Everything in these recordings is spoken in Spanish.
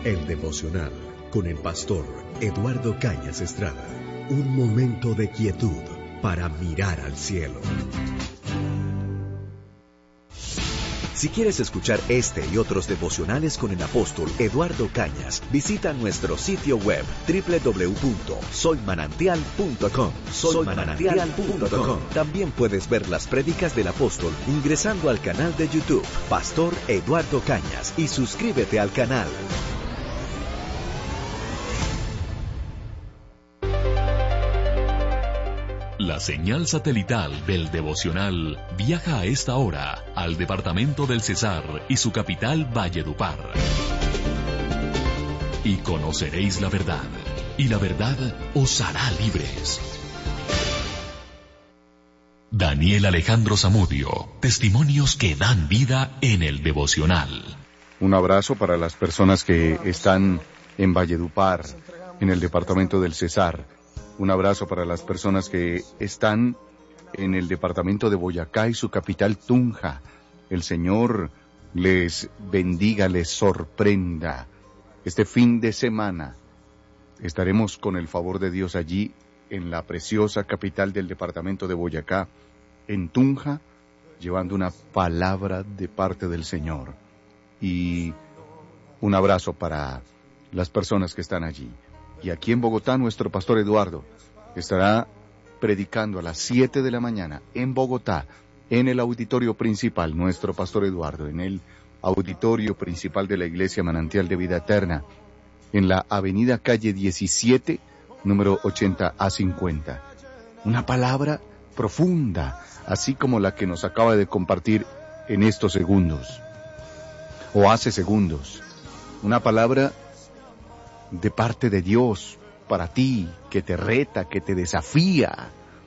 El devocional con el pastor Eduardo Cañas Estrada. Un momento de quietud para mirar al cielo. Si quieres escuchar este y otros devocionales con el apóstol Eduardo Cañas, visita nuestro sitio web www.soymanantial.com. Soymanantial.com. También puedes ver las prédicas del apóstol ingresando al canal de YouTube Pastor Eduardo Cañas y suscríbete al canal. La señal satelital del devocional viaja a esta hora al departamento del Cesar y su capital Valledupar. Y conoceréis la verdad, y la verdad os hará libres. Daniel Alejandro Zamudio, testimonios que dan vida en el devocional. Un abrazo para las personas que están en Valledupar, en el departamento del Cesar. Un abrazo para las personas que están en el departamento de Boyacá y su capital Tunja. El Señor les bendiga, les sorprenda. Este fin de semana estaremos con el favor de Dios allí en la preciosa capital del departamento de Boyacá, en Tunja, llevando una palabra de parte del Señor. Y un abrazo para las personas que están allí. Y aquí en Bogotá, nuestro pastor Eduardo estará predicando a las 7 de la mañana en Bogotá, en el auditorio principal, nuestro pastor Eduardo, en el auditorio principal de la Iglesia Manantial de Vida Eterna, en la avenida calle 17, número 80 a 50. Una palabra profunda, así como la que nos acaba de compartir en estos segundos, o hace segundos. Una palabra de parte de Dios para ti, que te reta, que te desafía.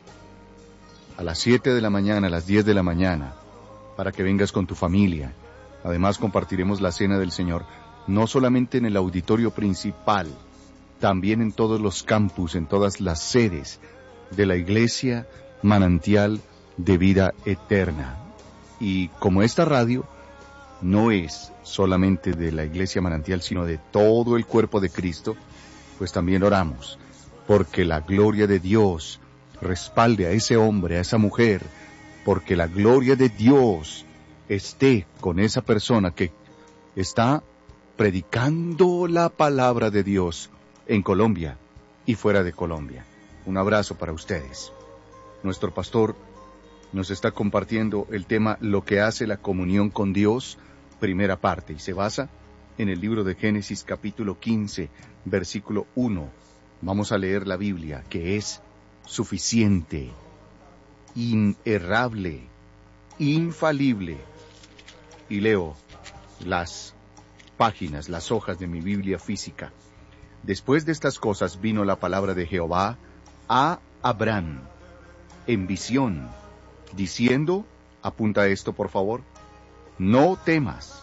A las 7 de la mañana, a las 10 de la mañana, para que vengas con tu familia. Además compartiremos la cena del Señor, no solamente en el auditorio principal, también en todos los campus, en todas las sedes de la Iglesia Manantial de Vida Eterna. Y como esta radio no es solamente de la Iglesia Manantial, sino de todo el cuerpo de Cristo, pues también oramos, porque la gloria de Dios respalde a ese hombre, a esa mujer, porque la gloria de Dios esté con esa persona que está predicando la palabra de Dios en Colombia y fuera de Colombia. Un abrazo para ustedes. Nuestro pastor nos está compartiendo el tema Lo que hace la comunión con Dios, primera parte, y se basa en el libro de Génesis capítulo 15, versículo 1. Vamos a leer la Biblia, que es suficiente, inerrable, infalible. Y leo las páginas, las hojas de mi Biblia física. Después de estas cosas vino la palabra de Jehová a Abraham en visión, diciendo, apunta esto por favor, no temas.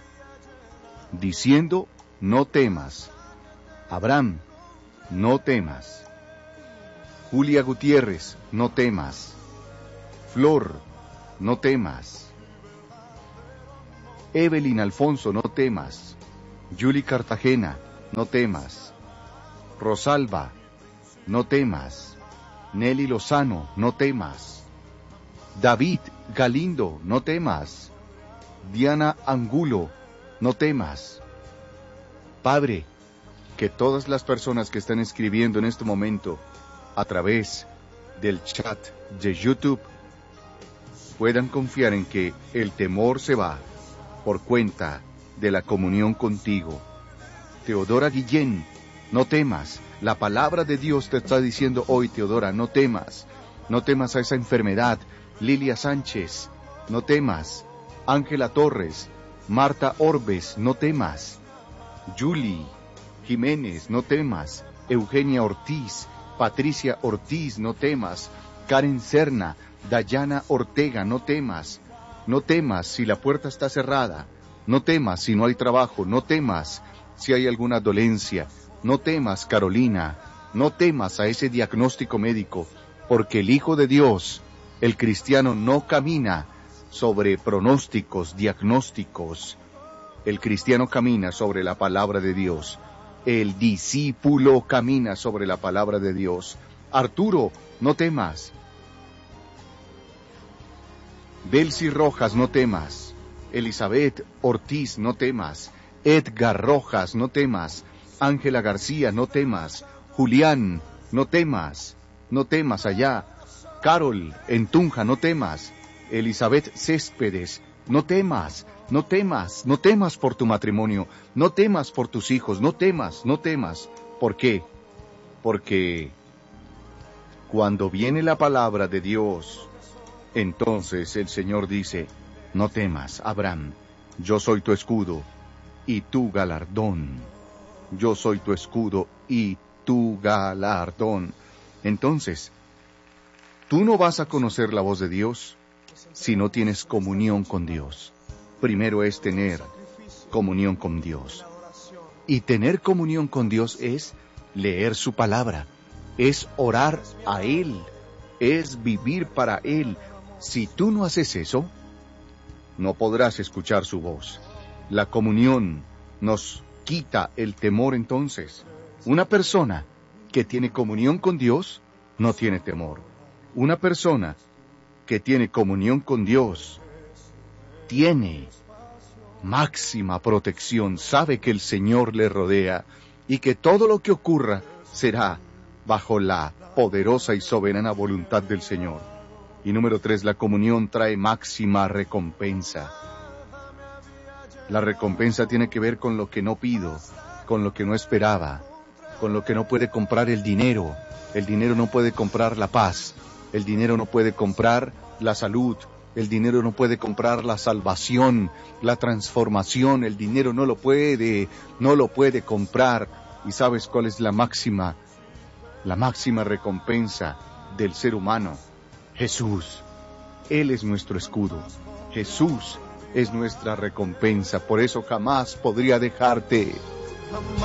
Diciendo, no temas. Abraham, no temas. Julia Gutiérrez, no temas. Flor, no temas. Evelyn Alfonso, no temas. Julie Cartagena, no temas. Rosalba, no temas. Nelly Lozano, no temas. David Galindo, no temas. Diana Angulo, no temas. Padre, que todas las personas que están escribiendo en este momento a través del chat de YouTube puedan confiar en que el temor se va por cuenta de la comunión contigo. Teodora Guillén, no temas. La palabra de Dios te está diciendo hoy, Teodora, no temas. No temas a esa enfermedad. Lilia Sánchez, no temas. Ángela Torres, Marta Orbes, no temas. Julie Jiménez, no temas. Eugenia Ortiz, Patricia Ortiz, no temas. Karen Serna, Dayana Ortega, no temas. No temas si la puerta está cerrada. No temas si no hay trabajo. No temas si hay alguna dolencia. No temas, Carolina. No temas a ese diagnóstico médico, porque el Hijo de Dios, el cristiano, no camina sobre pronósticos, diagnósticos. El cristiano camina sobre la palabra de Dios. El discípulo camina sobre la palabra de Dios. Arturo, no temas. Delcy Rojas, no temas. Elizabeth Ortiz, no temas. Edgar Rojas, no temas. Ángela García, no temas. Julián, no temas. No temas allá. Carol, en Tunja, no temas. Elizabeth Céspedes, no temas. No temas, no temas por tu matrimonio, no temas por tus hijos, no temas, no temas. ¿Por qué? Porque cuando viene la palabra de Dios, entonces el Señor dice, no temas, Abraham, yo soy tu escudo y tu galardón. Yo soy tu escudo y tu galardón. Entonces, tú no vas a conocer la voz de Dios si no tienes comunión con Dios. Primero es tener comunión con Dios. Y tener comunión con Dios es leer su palabra, es orar a Él, es vivir para Él. Si tú no haces eso, no podrás escuchar su voz. La comunión nos quita el temor entonces. Una persona que tiene comunión con Dios no tiene temor. Una persona que tiene comunión con Dios tiene máxima protección, sabe que el Señor le rodea y que todo lo que ocurra será bajo la poderosa y soberana voluntad del Señor. Y número 3, la comunión trae máxima recompensa. La recompensa tiene que ver con lo que no pido, con lo que no esperaba, con lo que no puede comprar el dinero. El dinero no puede comprar la paz, el dinero no puede comprar la salud, el dinero no puede comprar la salvación, la transformación, el dinero no lo puede comprar. ¿Y sabes cuál es la máxima recompensa del ser humano? Jesús. Él es nuestro escudo. Jesús es nuestra recompensa. Por eso jamás podría dejarte.